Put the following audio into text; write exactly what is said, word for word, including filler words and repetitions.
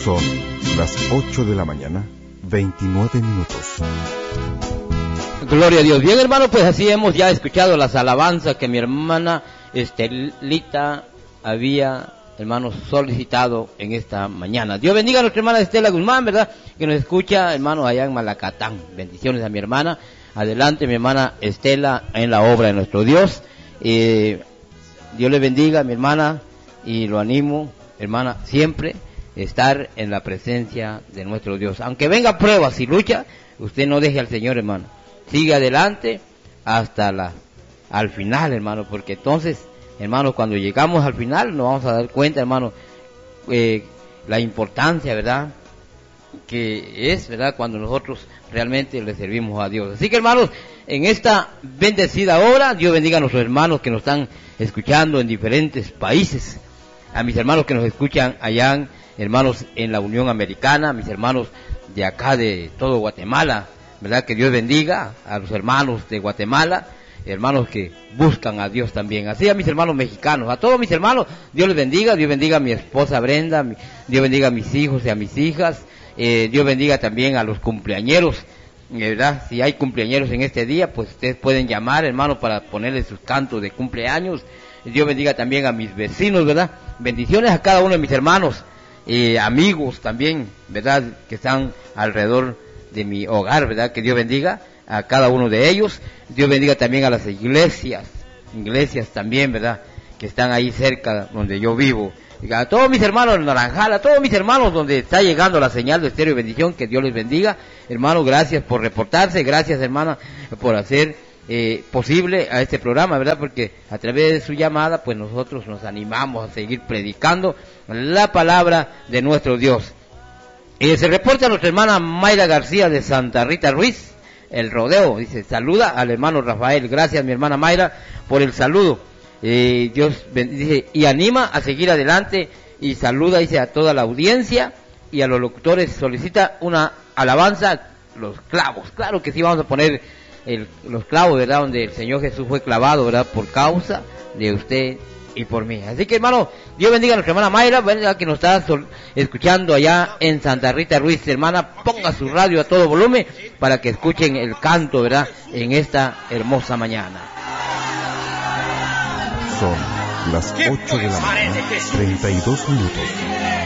Son las ocho de la mañana, veintinueve minutos. Gloria a Dios. Bien, hermano, pues así hemos ya escuchado las alabanzas que mi hermana Estelita había, hermanos, solicitado en esta mañana. Dios bendiga a nuestra hermana Estela Guzmán, ¿verdad?, que nos escucha, hermano, allá en Malacatán. Bendiciones a mi hermana. Adelante, mi hermana Estela, en la obra de nuestro Dios. Eh, Dios le bendiga a mi hermana y lo animo, hermana, siempre estar en la presencia de nuestro Dios. Aunque venga pruebas y lucha, usted no deje al Señor, hermano. Sigue adelante hasta la, al final, hermano, porque entonces, hermano, cuando llegamos al final nos vamos a dar cuenta, hermano, eh, la importancia, ¿verdad?, que es, ¿verdad?, cuando nosotros realmente le servimos a Dios. Así que, hermanos, en esta bendecida hora, Dios bendiga a nuestros hermanos que nos están escuchando en diferentes países, a mis hermanos que nos escuchan allá, hermanos en la Unión Americana, a mis hermanos de acá de todo Guatemala, ¿verdad?, que Dios bendiga a los hermanos de Guatemala, hermanos que buscan a Dios también, así a mis hermanos mexicanos, a todos mis hermanos, Dios les bendiga, Dios bendiga a mi esposa Brenda, Dios bendiga a mis hijos y a mis hijas, eh, Dios bendiga también a los cumpleañeros, ¿verdad? Si hay cumpleañeros en este día, pues ustedes pueden llamar, hermano, para ponerles sus cantos de cumpleaños. Dios bendiga también a mis vecinos, ¿verdad? Bendiciones a cada uno de mis hermanos, eh, amigos también, ¿verdad?, que están alrededor de mi hogar, ¿verdad? Que Dios bendiga a cada uno de ellos. Dios bendiga también a las iglesias, iglesias también, ¿verdad?, que están ahí cerca donde yo vivo. A todos mis hermanos en Naranjal, a todos mis hermanos donde está llegando la señal de estéreo y bendición, que Dios les bendiga. Hermano, gracias por reportarse, gracias, hermana, por hacer eh, posible a este programa, ¿verdad? Porque a través de su llamada, pues nosotros nos animamos a seguir predicando la palabra de nuestro Dios. Eh, se reporta a nuestra hermana Mayra García de Santa Rita Ruiz, el rodeo, dice, saluda al hermano Rafael. Gracias, mi hermana Mayra, por el saludo. Eh, Dios bendice y anima a seguir adelante, y saluda, dice, a toda la audiencia y a los locutores. Solicita una alabanza, los clavos. Claro que sí, vamos a poner el, los clavos, ¿verdad?, donde el Señor Jesús fue clavado, ¿verdad?, por causa de usted y por mí. Así que, hermano, Dios bendiga a nuestra hermana Mayra, ¿verdad?, que nos está sol, escuchando allá en Santa Rita Ruiz. Hermana, ponga su radio a todo volumen para que escuchen el canto, ¿verdad?, en esta hermosa mañana. Son las ocho de la mañana, treinta y dos minutos.